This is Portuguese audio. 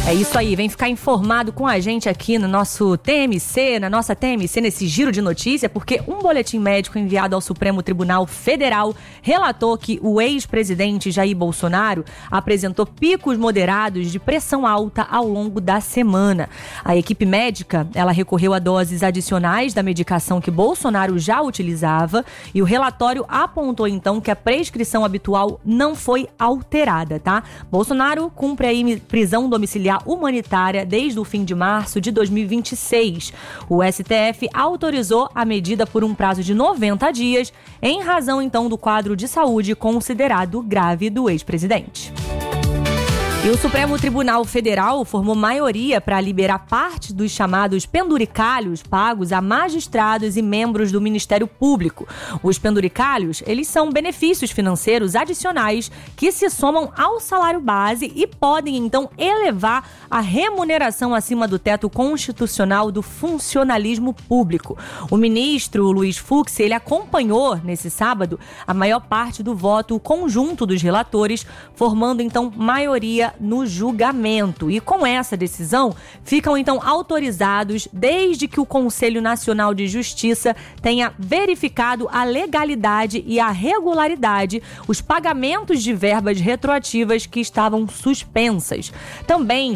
É isso aí, vem ficar informado com a gente aqui no nosso TMC, na nossa TMC, nesse giro de notícia, porque um boletim médico enviado ao Supremo Tribunal Federal relatou que o ex-presidente Jair Bolsonaro apresentou picos moderados de pressão alta ao longo da semana. A equipe médica, ela recorreu a doses adicionais da medicação que Bolsonaro já utilizava e o relatório apontou então que a prescrição habitual não foi alterada, tá? Bolsonaro cumpre aí prisão domiciliar humanitária desde o fim de março de 2026. O STF autorizou a medida por um prazo de 90 dias, em razão então do quadro de saúde considerado grave do ex-presidente. E o Supremo Tribunal Federal formou maioria para liberar parte dos chamados penduricalhos pagos a magistrados e membros do Ministério Público. Os penduricalhos, eles são benefícios financeiros adicionais que se somam ao salário base e podem, então, elevar a remuneração acima do teto constitucional do funcionalismo público. O ministro Luiz Fux, ele acompanhou, nesse sábado, a maior parte do voto conjunto dos relatores, formando, então, maioria no julgamento. E com essa decisão, ficam então autorizados, desde que o Conselho Nacional de Justiça tenha verificado a legalidade e a regularidade, os pagamentos de verbas retroativas que estavam suspensas. Também